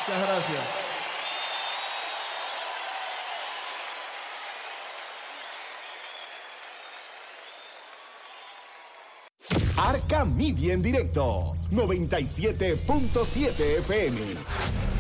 Muchas gracias. Arca Media en directo, 97.7 FM.